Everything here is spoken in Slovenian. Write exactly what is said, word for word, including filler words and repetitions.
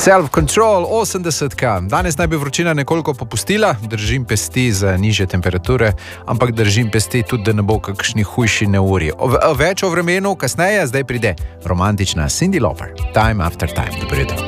Self-control, osemdesetka. Danes naj bi vročina nekoliko popustila, držim pesti za nižje temperature, ampak držim pesti tudi, da ne bo kakšni hujši neurji. Več o vremenu kasneje, zdaj pride romantična Cyndi Lauper. Time after time. Dobro jutro.